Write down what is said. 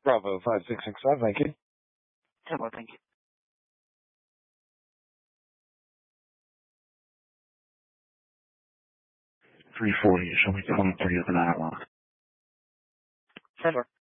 Bravo 5665, thank you. 10-4, thank you. 340, show me 23 for that one. 10-4.